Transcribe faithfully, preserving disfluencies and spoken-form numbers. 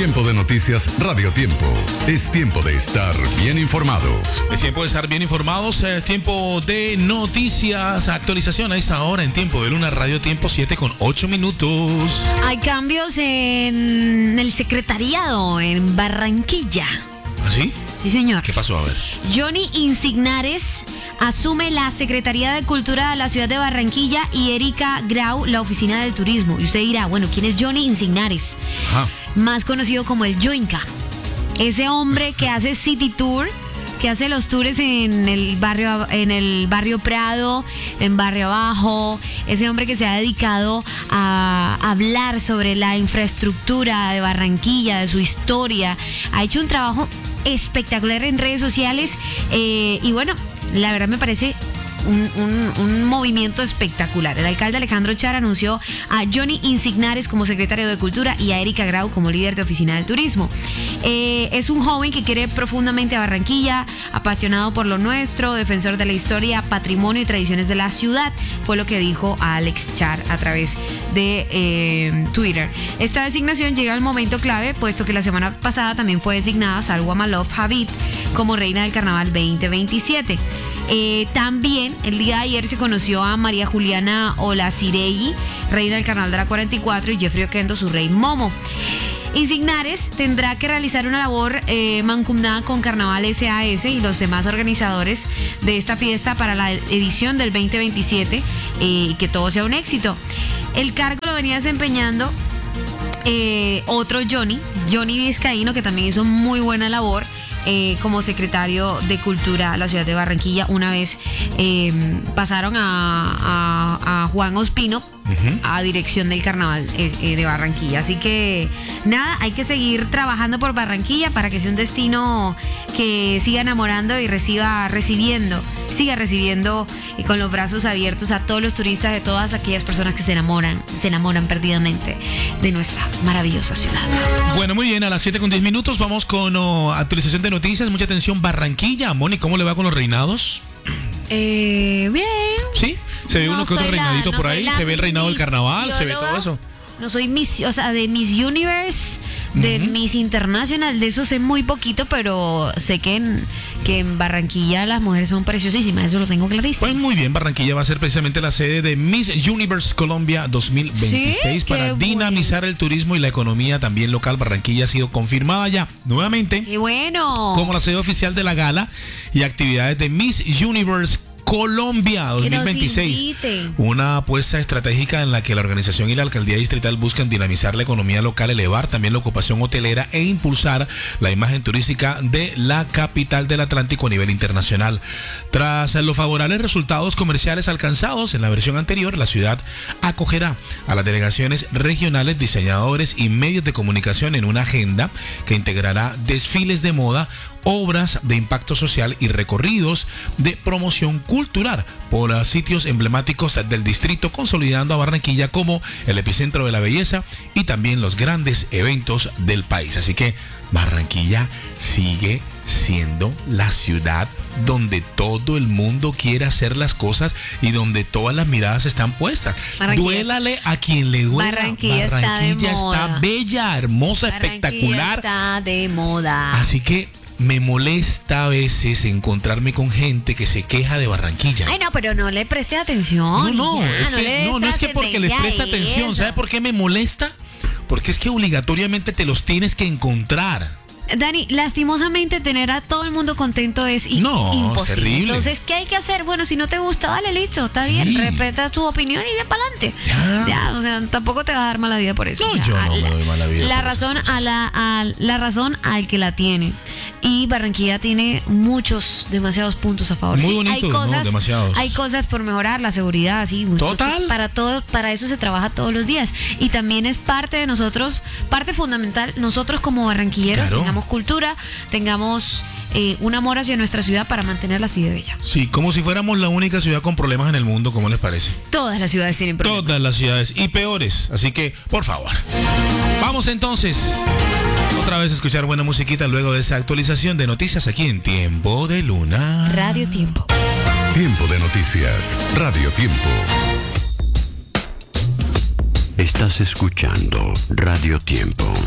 Tiempo de noticias Radio Tiempo. Es tiempo de estar bien informados. Es tiempo de estar bien informados. Es tiempo de noticias. Actualización a esta hora en Tiempo de Luna Radio Tiempo, siete con ocho minutos. Hay cambios en el secretariado en Barranquilla. ¿Ah, sí? Sí, señor. ¿Qué pasó? A ver. Johnny Insignares asume la Secretaría de Cultura de la ciudad de Barranquilla y Erika Grau la Oficina del Turismo. Y usted dirá, bueno, ¿quién es Johnny Insignares? Ajá. Más conocido como el Joinca. Ese hombre que hace City Tour, que hace los tours en el barrio, en el barrio Prado, en Barrio Abajo. Ese hombre que se ha dedicado a hablar sobre la infraestructura de Barranquilla, de su historia. Ha hecho un trabajo espectacular en redes sociales eh, y bueno, la verdad me parece un, un, un movimiento espectacular. El alcalde Alejandro Char anunció a Johnny Insignares como secretario de Cultura y a Erika Grau como líder de Oficina del Turismo. Eh, es un joven que quiere profundamente a Barranquilla, apasionado por lo nuestro, defensor de la historia, patrimonio y tradiciones de la ciudad, fue lo que dijo a Alex Char a través de eh, Twitter. Esta designación llega al momento clave, puesto que la semana pasada también fue designada Salwa Malouf Javid como reina del Carnaval veinte veintisiete. Eh, también el día de ayer se conoció a María Juliana Olaciregui, reina del Carnaval de la cuarenta y cuatro, y Jeffrey Oquendo, su rey Momo. Insignares tendrá que realizar una labor eh, mancomunada con Carnaval S A S y los demás organizadores de esta fiesta para la edición del veinte veintisiete y eh, que todo sea un éxito. El cargo lo venía desempeñando eh, otro Johnny, Johnny Vizcaíno, que también hizo muy buena labor Eh, como secretario de Cultura a la ciudad de Barranquilla. Una vez eh, pasaron a, a, a Juan Ospino, uh-huh, a dirección del Carnaval eh, eh, de Barranquilla. Así que nada, hay que seguir trabajando por Barranquilla para que sea un destino que siga enamorando y reciba, recibiendo, siga recibiendo eh, con los brazos abiertos a todos los turistas, de todas aquellas personas que se enamoran, se enamoran perdidamente de nuestra maravillosa ciudad. Bueno, muy bien, a las siete con diez minutos vamos con oh, actualización de noticias. Mucha atención, Barranquilla. Moni, ¿cómo le va con los reinados? Eh, bien. Sí, se ve no uno que otro reinadito la, por no ahí, se ve el reinado del carnaval, se ve todo eso. No soy Miss, o sea, de Miss Universe, de uh-huh, Miss International, de eso sé muy poquito, pero sé que en, que en Barranquilla las mujeres son preciosísimas, eso lo tengo clarísimo. Pues muy bien, Barranquilla va a ser precisamente la sede de Miss Universe Colombia dos mil veintiséis, ¿sí? Para Qué dinamizar bueno. el turismo y la economía también local. Barranquilla ha sido confirmada ya nuevamente. ¡Qué bueno! Como la sede oficial de la gala y actividades de Miss Universe Colombia dos mil veintiséis, una apuesta estratégica en la que la organización y la alcaldía distrital buscan dinamizar la economía local, elevar también la ocupación hotelera e impulsar la imagen turística de la capital del Atlántico a nivel internacional. Tras los favorables resultados comerciales alcanzados en la versión anterior, la ciudad acogerá a las delegaciones regionales, diseñadores y medios de comunicación en una agenda que integrará desfiles de moda, obras de impacto social y recorridos de promoción cultural por uh, sitios emblemáticos del distrito, consolidando a Barranquilla como el epicentro de la belleza y también los grandes eventos del país. Así que Barranquilla sigue siendo la ciudad donde todo el mundo quiere hacer las cosas y donde todas las miradas están puestas. Duélale a quien le duela. Barranquilla, Barranquilla está, de está moda. Bella, hermosa, Barranquilla espectacular. Está de moda. Así que me molesta a veces encontrarme con gente que se queja de Barranquilla. Ay, no, pero no le preste atención. No, no, ya, es no, que, le no, no es que porque les presta atención. eso. ¿Sabe por qué me molesta? Porque es que obligatoriamente te los tienes que encontrar. Dani, lastimosamente tener a todo el mundo contento es i- no, imposible. Es terrible. Entonces, ¿qué hay que hacer? Bueno, si no te gusta, dale, listo, está bien, Sí. respeta tu opinión y ve para adelante. Ya. Ya, o sea, tampoco te va a dar mala vida por eso. No, O sea, yo no la, me doy mala vida La por razón esas a cosas. la, a la razón al que la tiene. Y Barranquilla tiene muchos, demasiados puntos a favor. Muy Sí, bonitos, hay cosas, ¿no? Demasiados. Hay cosas por mejorar, la seguridad, sí. Total. Para todo, para eso se trabaja todos los días. Y también es parte de nosotros, parte fundamental, nosotros como barranquilleros, Claro. tengamos cultura, tengamos eh, un amor hacia nuestra ciudad para mantenerla así de bella. Sí, como si fuéramos la única ciudad con problemas en el mundo, ¿cómo les parece? Todas las ciudades tienen problemas. Todas las ciudades y peores, así que, por favor. Vamos entonces otra vez a escuchar buena musiquita luego de esa actualización de noticias aquí en Tiempo de Luna. Radio Tiempo. Tiempo de noticias. Radio Tiempo. Estás escuchando Radio Tiempo.